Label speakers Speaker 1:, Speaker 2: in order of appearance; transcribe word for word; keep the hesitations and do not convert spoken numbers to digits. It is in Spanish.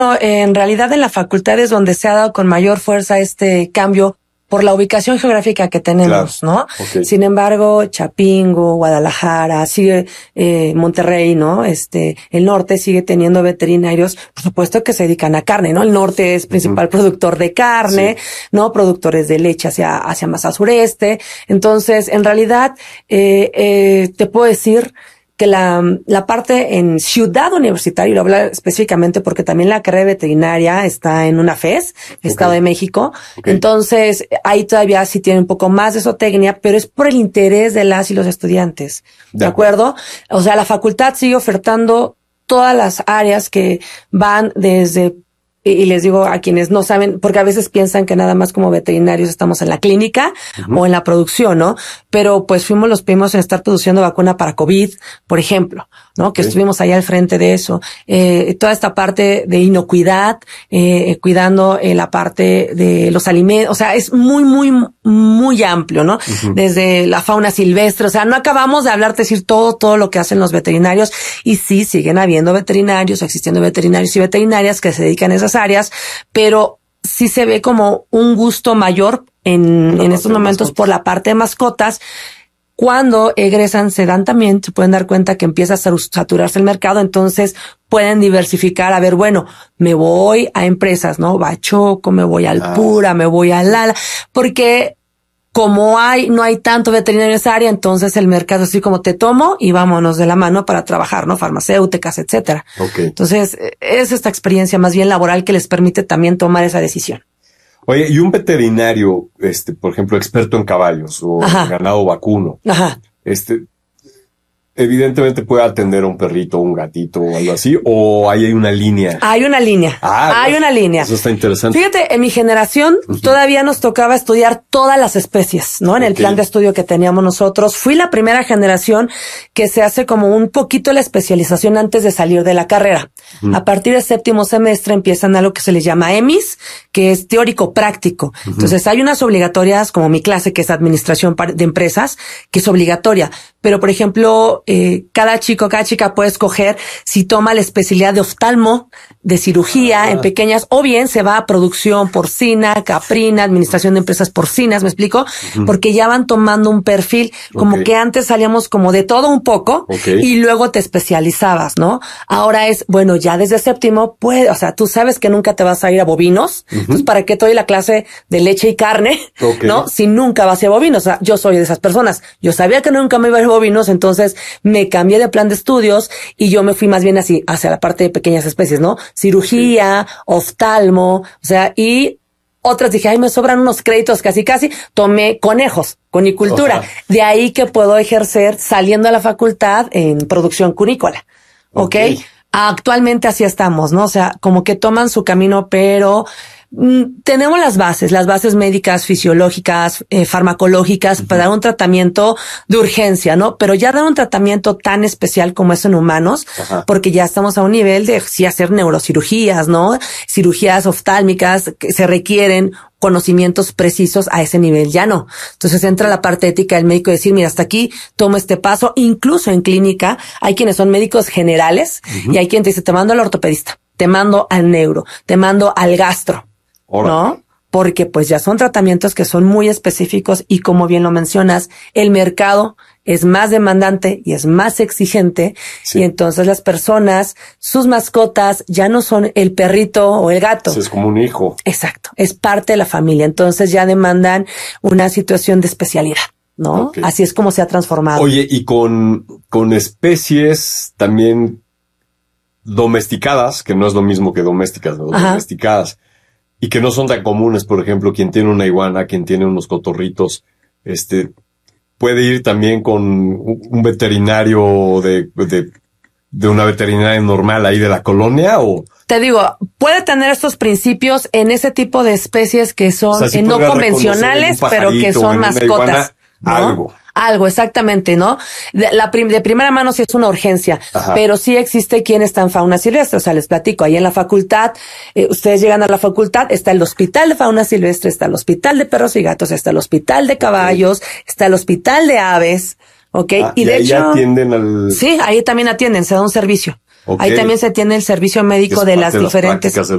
Speaker 1: En realidad en la facultad es donde se ha dado con mayor fuerza este cambio por la ubicación geográfica que tenemos, claro. ¿no? Okay. Sin embargo, Chapingo, Guadalajara, sigue eh, Monterrey, ¿no? Este, el norte sigue teniendo veterinarios, por supuesto que se dedican a carne, ¿no? El norte es principal uh-huh. productor de carne, sí. ¿no? Productores de leche hacia, hacia más al sureste. Entonces, en realidad, eh, eh, te puedo decir que la, la parte en Ciudad Universitaria, y lo hablo específicamente porque también la carrera veterinaria está en una F E S, okay. Estado de México. Okay. Entonces, ahí todavía sí tiene un poco más de zootecnia, pero es por el interés de las y los estudiantes. ¿De, ¿De acuerdo? O sea, la facultad sigue ofertando todas las áreas que van desde, y les digo a quienes no saben, porque a veces piensan que nada más como veterinarios estamos en la clínica uh-huh. o en la producción, ¿no? Pero pues fuimos los primeros en estar produciendo vacuna para COVID, por ejemplo, ¿no? Que sí. estuvimos ahí al frente de eso. Eh, toda esta parte de inocuidad, eh, cuidando eh, la parte de los alimentos, o sea, es muy, muy, muy amplio, ¿no? Uh-huh. Desde la fauna silvestre, o sea, no acabamos de hablarte, decir todo, todo lo que hacen los veterinarios, y sí, siguen habiendo veterinarios, existiendo veterinarios y veterinarias que se dedican a esas áreas, pero sí se ve como un gusto mayor en, en estos momentos por la parte de mascotas. Cuando egresan, se dan también, se pueden dar cuenta que empieza a saturarse el mercado, entonces pueden diversificar. A ver, bueno, me voy a empresas, ¿no? Bachoco, me voy al Pura, me voy al Lala, porque como hay, no hay tanto veterinario en esa área, entonces el mercado así como te tomo y vámonos de la mano para trabajar, ¿no? Farmacéuticas, etcétera. Okay. Entonces, es esta experiencia más bien laboral que les permite también tomar esa decisión.
Speaker 2: Oye, y un veterinario, este, por ejemplo, experto en caballos o en ganado vacuno, Ajá. este, evidentemente puede atender a un perrito, un gatito o algo así, o ahí hay una línea.
Speaker 1: Hay una línea. Ah, hay una línea.
Speaker 2: Eso está interesante.
Speaker 1: Fíjate, en mi generación uh-huh. todavía nos tocaba estudiar todas las especies, ¿no? En okay. el plan de estudio que teníamos nosotros. Fui la primera generación que se hace como un poquito la especialización antes de salir de la carrera. Uh-huh. A partir del séptimo semestre empiezan algo que se les llama E M I S, que es teórico práctico. Uh-huh. Entonces hay unas obligatorias, como mi clase, que es administración de empresas, que es obligatoria. Pero, por ejemplo, eh, cada chico, cada chica puede escoger si toma la especialidad de oftalmo, de cirugía ah. en pequeñas, o bien se va a producción porcina, caprina, administración de empresas porcinas, ¿me explico? Uh-huh. Porque ya van tomando un perfil, como okay. que antes salíamos como de todo un poco, okay. y luego te especializabas, ¿no? Ahora es, bueno, ya desde séptimo, pues, o sea, tú sabes que nunca te vas a ir a bovinos, uh-huh. entonces, ¿para qué te doy la clase de leche y carne? Okay. ¿No? Si nunca vas a ir a bovinos, o sea, yo soy de esas personas. Yo sabía que nunca me iba a ir a bovinos, entonces me cambié de plan de estudios y yo me fui más bien así, hacia la parte de pequeñas especies, ¿no? Cirugía, sí. oftalmo, o sea, y otras dije, ay, me sobran unos créditos casi casi, tomé conejos, conicultura. Ojalá. De ahí que puedo ejercer saliendo a la facultad en producción cunícola. ¿Ok? okay. Actualmente así estamos, ¿no? O sea, como que toman su camino, pero mm, tenemos las bases, las bases médicas, fisiológicas, eh, farmacológicas, uh-huh. para dar un tratamiento de urgencia, ¿no? Pero ya dar un tratamiento tan especial como es en humanos, uh-huh. porque ya estamos a un nivel de sí hacer neurocirugías, ¿no? Cirugías oftálmicas que se requieren conocimientos precisos a ese nivel, ya no. Entonces entra la parte ética del médico y decir, mira, hasta aquí tomo este paso. Incluso en clínica hay quienes son médicos generales uh-huh. y hay quien te dice, te mando al ortopedista, te mando al neuro, te mando al gastro, Hola. ¿no? Porque pues ya son tratamientos que son muy específicos y como bien lo mencionas, el mercado es más demandante y es más exigente sí. y entonces las personas, sus mascotas ya no son el perrito o el gato.
Speaker 2: Es como un hijo.
Speaker 1: Exacto, es parte de la familia, entonces ya demandan una situación de especialidad, ¿no? Okay. Así es como se ha transformado.
Speaker 2: Oye, y con, con especies también domesticadas, que no es lo mismo que domésticas, ¿no? Domesticadas, y que no son tan comunes, por ejemplo, quien tiene una iguana, quien tiene unos cotorritos, este... ¿puede ir también con un veterinario de, de, de una veterinaria normal ahí de la colonia o...?
Speaker 1: Te digo, puede tener estos principios en ese tipo de especies que son, o sea, sí, no convencionales, pero que son mascotas, iguana, ¿no?
Speaker 2: Algo.
Speaker 1: Algo, exactamente, ¿no? De, la prim- de primera mano sí es una urgencia, Ajá. pero sí existe quien está en fauna silvestre, o sea, les platico, ahí en la facultad, eh, ustedes llegan a la facultad, está el hospital de fauna silvestre, está el hospital de perros y gatos, está el hospital de caballos, okay. está el hospital de aves, ¿ok?
Speaker 2: Ah,
Speaker 1: y, y de
Speaker 2: ahí
Speaker 1: hecho,
Speaker 2: atienden al...
Speaker 1: sí, ahí también atienden, se da un servicio. Okay. Ahí también se tiene el servicio médico de las diferentes...